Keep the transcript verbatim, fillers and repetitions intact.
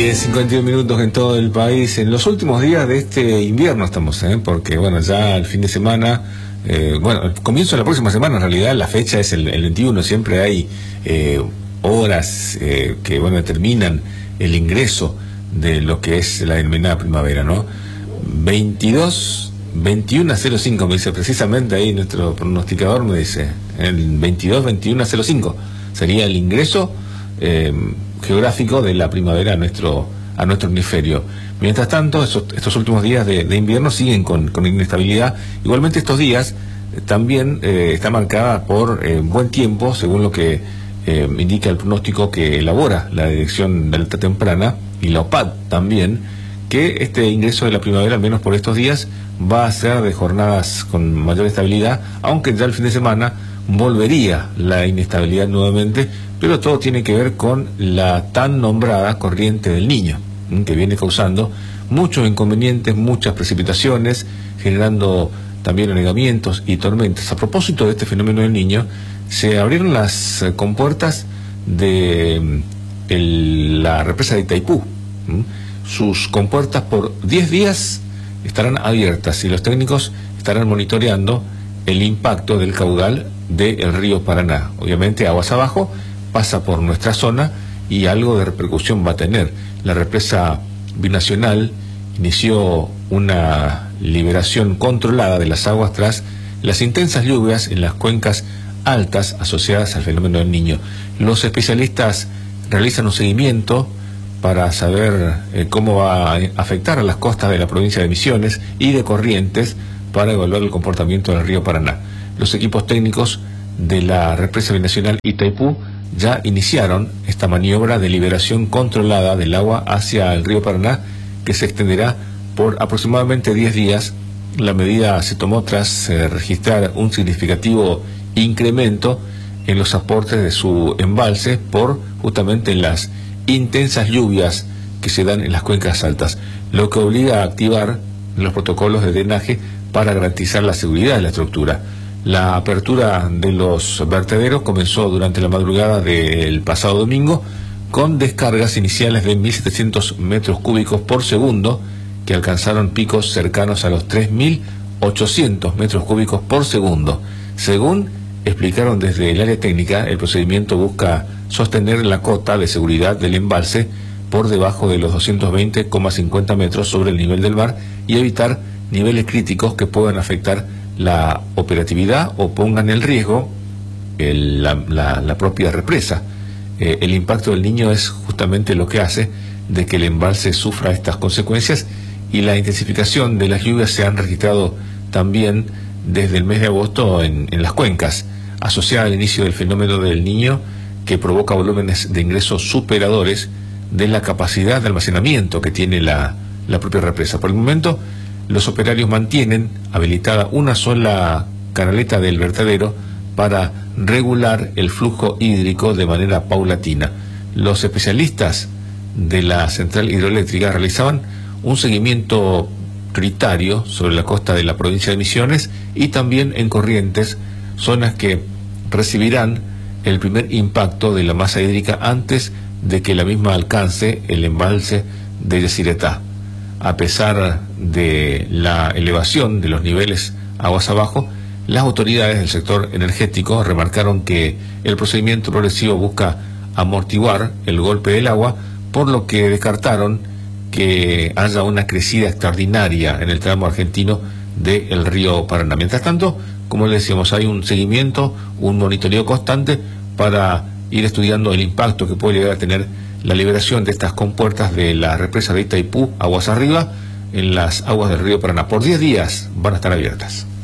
Bien, cincuenta y un minutos en todo el país. En los últimos días de este invierno estamos, ¿eh? Porque bueno, ya el fin de semana, eh, bueno, el comienzo de la próxima semana, en realidad la fecha es el, el veintiuno, siempre hay eh, horas eh, que bueno determinan el ingreso de lo que es la denominada primavera, ¿no? veintidós, veintiuno a cero cinco, me dice precisamente ahí nuestro pronosticador, me dice, el veintidós, veintiuno a cero cinco sería el ingreso eh, geográfico de la primavera a nuestro a nuestro hemisferio. Mientras tanto, esos, estos últimos días de, de invierno siguen con, con inestabilidad. Igualmente estos días eh, también eh, está marcada por eh, buen tiempo, según lo que eh, indica el pronóstico que elabora la Dirección de Alerta Temprana y la O P A D también, que este ingreso de la primavera, al menos por estos días, va a ser de jornadas con mayor estabilidad, aunque ya el fin de semana volvería la inestabilidad nuevamente, pero todo tiene que ver con la tan nombrada corriente del Niño, que viene causando muchos inconvenientes, muchas precipitaciones, generando también anegamientos y tormentas. A propósito de este fenómeno del Niño, se abrieron las compuertas de el, la represa de Itaipú. Sus compuertas por diez días estarán abiertas y los técnicos estarán monitoreando el impacto del caudal del río Paraná. Obviamente, aguas abajo, pasa por nuestra zona y algo de repercusión va a tener. La represa binacional inició una liberación controlada de las aguas tras las intensas lluvias en las cuencas altas asociadas al fenómeno del Niño. Los especialistas realizan un seguimiento para saber eh, cómo va a afectar a las costas de la provincia de Misiones y de Corrientes para evaluar el comportamiento del río Paraná. Los equipos técnicos de la represa binacional Itaipú ya iniciaron esta maniobra de liberación controlada del agua hacia el río Paraná, que se extenderá por aproximadamente diez días. La medida se tomó tras eh, registrar un significativo incremento en los aportes de su embalse por justamente las intensas lluvias que se dan en las cuencas altas, lo que obliga a activar los protocolos de drenaje para garantizar la seguridad de la estructura. La apertura de los vertederos comenzó durante la madrugada del pasado domingo con descargas iniciales de mil setecientos metros cúbicos por segundo que alcanzaron picos cercanos a los tres mil ochocientos metros cúbicos por segundo. Según explicaron desde el área técnica, el procedimiento busca sostener la cota de seguridad del embalse por debajo de los doscientos veinte coma cincuenta metros sobre el nivel del mar y evitar niveles críticos que puedan afectar la operatividad o pongan en riesgo el, la, la, la propia represa. Eh, el impacto del Niño es justamente lo que hace de que el embalse sufra estas consecuencias, y la intensificación de las lluvias se han registrado también desde el mes de agosto en, en las cuencas, asociada al inicio del fenómeno del Niño, que provoca volúmenes de ingresos superadores de la capacidad de almacenamiento que tiene la, la propia represa. Por el momento, los operarios mantienen habilitada una sola canaleta del vertedero para regular el flujo hídrico de manera paulatina. Los especialistas de la central hidroeléctrica realizaban un seguimiento prioritario sobre la costa de la provincia de Misiones y también en Corrientes, zonas que recibirán el primer impacto de la masa hídrica antes de que la misma alcance el embalse de Yacyretá. A pesar de la elevación de los niveles aguas abajo, las autoridades del sector energético remarcaron que el procedimiento progresivo busca amortiguar el golpe del agua, por lo que descartaron que haya una crecida extraordinaria en el tramo argentino del río Paraná. Mientras tanto, como les decíamos, hay un seguimiento, un monitoreo constante para ir estudiando el impacto que puede llegar a tener la liberación de estas compuertas de la represa de Itaipú, aguas arriba, en las aguas del río Paraná. Por diez días van a estar abiertas.